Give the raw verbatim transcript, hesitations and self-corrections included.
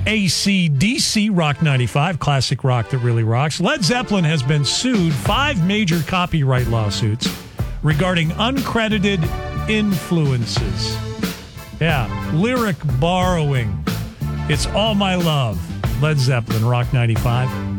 A C D C, Rock ninety-five, classic rock that really rocks. Led Zeppelin has been sued five major copyright lawsuits regarding uncredited influences. Yeah, lyric borrowing. It's All My Love. Led Zeppelin, Rock ninety-five.